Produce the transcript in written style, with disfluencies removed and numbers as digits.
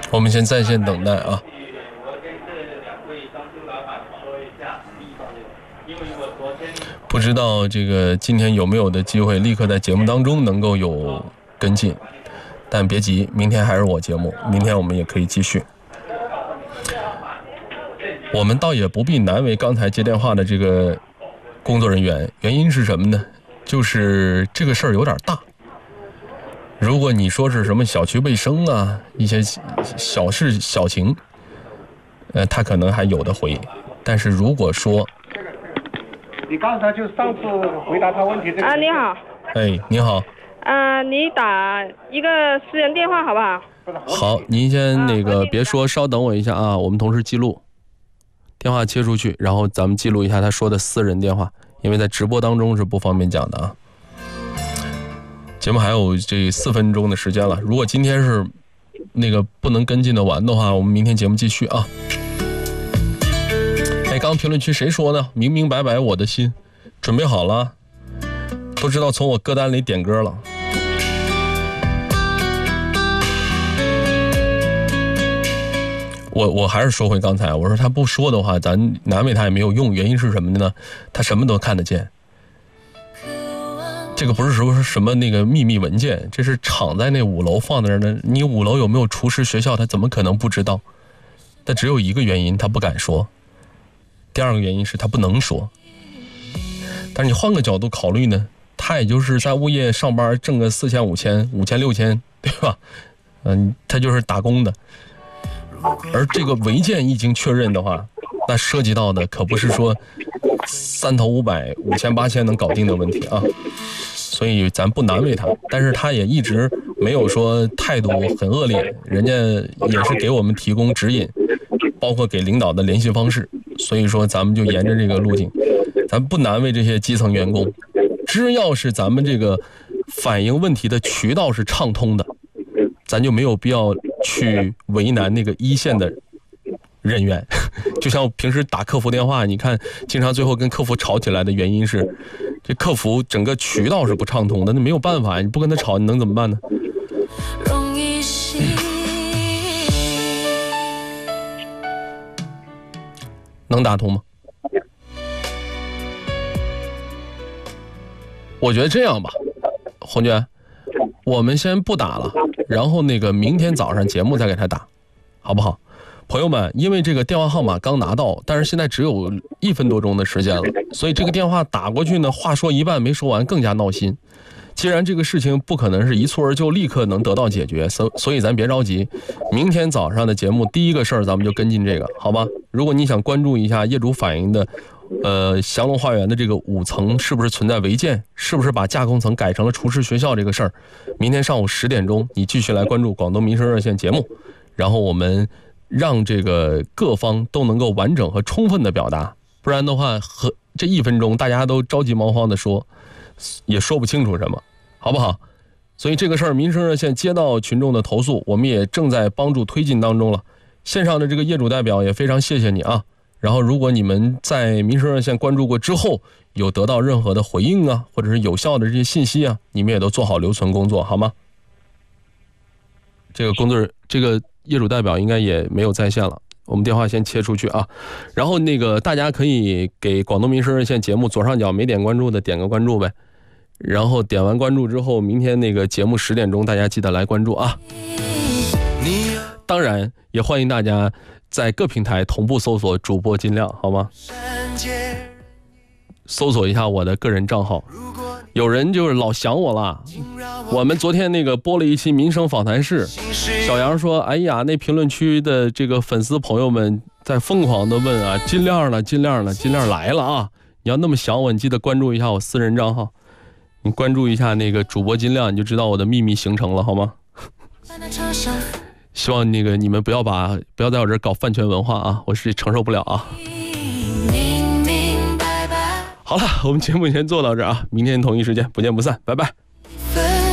我们先在线等待啊。不知道这个今天有没有的机会立刻在节目当中能够有跟进，但别急，明天还是我节目，明天我们也可以继续。我们倒也不必难为刚才接电话的这个工作人员，原因是什么呢？就是这个事儿有点大。如果你说是什么小区卫生啊，一些小事小情，他可能还有的回。但是如果说， 你刚才就上次回答他问题这个啊，你好。 哎，你好。 你打一个私人电话好不好？ 好，您先那个别说，稍等我一下啊，我们同时记录。电话切出去，然后咱们记录一下他说的私人电话，因为在直播当中是不方便讲的啊。节目还有这4分钟的时间了，如果今天是那个不能跟进的完的话，我们明天节目继续啊。刚评论区谁说呢？明明白白我的心，准备好了，不知道从我歌单里点歌了。我还是说回刚才，我说他不说的话，咱难为他也没有用。原因是什么呢？他什么都看得见。这个不是说什么那个秘密文件，这是厂在那5楼放在那儿呢。你5楼有没有厨师学校，他怎么可能不知道？但只有一个原因，他不敢说。第二个原因是他不能说。但是你换个角度考虑呢，他也就是在物业上班挣个4000、5000、5000、6000，对吧？他就是打工的。而这个违建一经确认的话，那涉及到的可不是说3头500、5000、8000能搞定的问题啊。所以咱不难为他，但是他也一直没有说态度很恶劣，人家也是给我们提供指引，包括给领导的联系方式。所以说咱们就沿着这个路径，咱不难为这些基层员工，只要是咱们这个反映问题的渠道是畅通的，咱就没有必要去为难那个一线的人员。就像平时打客服电话，你看经常最后跟客服吵起来的原因是这客服整个渠道是不畅通的，那没有办法，你不跟他吵你能怎么办呢？能打通吗？我觉得这样吧，红娟，我们先不打了，然后那个明天早上节目再给他打，好不好？朋友们，因为这个电话号码刚拿到，但是现在只有1分多钟的时间了，所以这个电话打过去呢，话说一半没说完，更加闹心。既然这个事情不可能是一蹴而就立刻能得到解决，所以咱别着急，明天早上的节目第一个事儿咱们就跟进这个，好吧？如果你想关注一下业主反映的祥龙花园的这个5层是不是存在违建，是不是把架空层改成了厨师学校这个事儿，明天上午10点钟你继续来关注广东民生热线节目，然后我们让这个各方都能够完整和充分的表达，不然的话和这1分钟大家都着急忙慌的说，也说不清楚什么，好不好？所以这个事儿民生热线接到群众的投诉，我们也正在帮助推进当中了。线上的这个业主代表也非常谢谢你啊。然后如果你们在民生热线关注过之后有得到任何的回应啊，或者是有效的这些信息啊，你们也都做好留存工作，好吗？这个业主代表应该也没有在线了，我们电话先切出去啊。然后那个大家可以给广东民生热线节目左上角没点关注的点个关注呗，然后点完关注之后，明天那个节目10点钟大家记得来关注啊。当然也欢迎大家在各平台同步搜索主播金亮，好吗？搜索一下我的个人账号。有人就是老想我了，我们昨天那个播了一期民生访谈室，小杨说哎呀，那评论区的这个粉丝朋友们在疯狂的问啊，金亮了，金亮了，金亮来了啊！你要那么想我，你记得关注一下我私人账号，你关注一下那个主播金亮，你就知道我的秘密行程了，好吗？希望那个你们不要在我这儿搞饭圈文化啊，我是承受不了啊。好了，我们节目先做到这儿啊，明天同一时间不见不散，拜拜。